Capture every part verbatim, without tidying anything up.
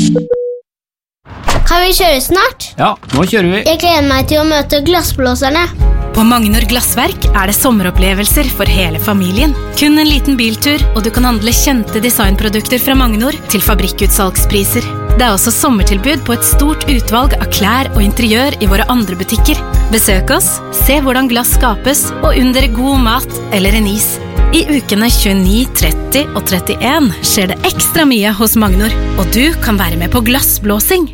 Kan vi kjøre snart? Ja, nå kjører vi. Jeg gleder meg til å møte glassblåserne. På Magnor Glassverk er det sommeropplevelser for hele familien. Kun en liten biltur, og du kan handle kjente designprodukter fra Magnor til fabrikkutsalgspriser. Det er også sommertilbud på et stort utvalg av klær og interiør i våre andre butikker. Besøk oss, se hvordan glass skapes, og under god mat eller en is. I ukene tjueni, tretti og trettien skjer det ekstra mye hos Magnor, og du kan være med på glassblåsing.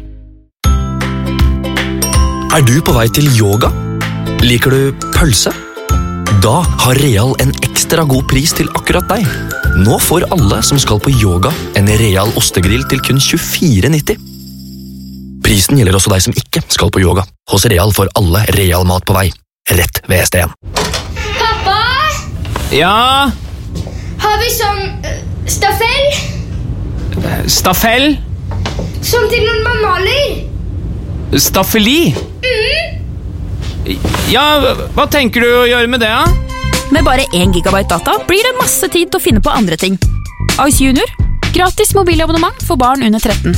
Er du på vei til yoga? Liker du pølse? Da har Real en ekstra god pris til akkurat deg. Nå får alle som skal på yoga en Real ostegrill til kun tjuefire nitti. Prisen gjelder også deg som ikke skal på yoga. Hos Real får alle Real mat på vei. Rett ved S D en. Pappa! Ja? Har vi sånn uh, stafell? Stafell? Sånn til når man maler? Staffeli? Mm. Ja, hva tenker du å gjøre med det, da? Med bare én gigabyte data blir det masse tid til å finne på andre ting. Ice Junior. Gratis mobilabonnement for barn under tretten.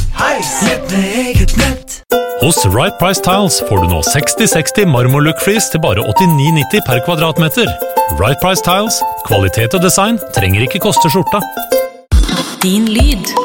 Hos Right Price Tiles får du nå seksti seksti marmorlook-flis til bare åttini nitti per kvadratmeter. Right Price Tiles. Kvalitet og design trenger ikke koste skjorta. Din lyd.